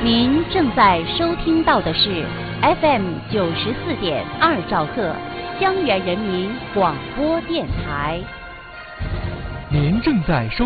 您正在收听到的是 FM 94.2兆赫，江源人民广播电台。 您正在收